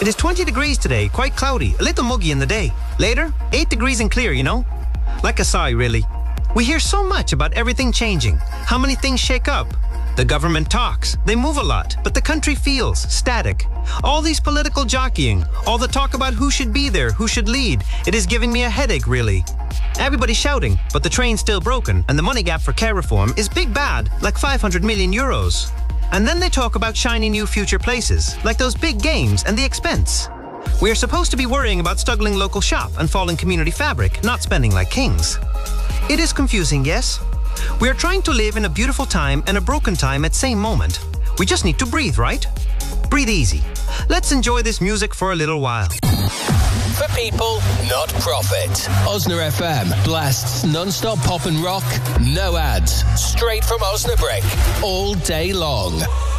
It is 20 degrees today, quite cloudy, a little muggy in the day. Later, 8 degrees and clear, you know? Like a sigh, really. We hear so much about everything changing, how many things shake up. The government talks, they move a lot, but the country feels static. All these political jockeying, all the talk about who should be there, who should lead, it is giving me a headache, really. Everybody's shouting, but the train's still broken, and the money gap for care reform is big bad, like 500 million euros. And then they talk about shiny new future places, like those big games and the expense. We are supposed to be worrying about struggling local shop and falling community fabric, not spending like kings. It is confusing, yes? We are trying to live in a beautiful time and a broken time at same moment. We just need to breathe, right? Breathe easy. Let's enjoy this music for a little while. For people, not profit. Osna FM blasts non-stop pop and rock, no ads, straight from Osnabrück, all day long.